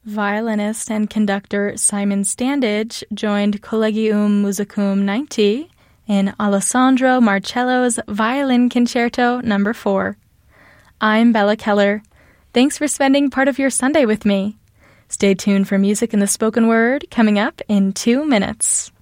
Violinist and conductor Simon Standage joined Collegium Musicum 90 in Alessandro Marcello's Violin Concerto No. 4. I'm Bella Keller. Thanks for spending part of your Sunday with me. Stay tuned for music in the spoken word coming up in 2 minutes.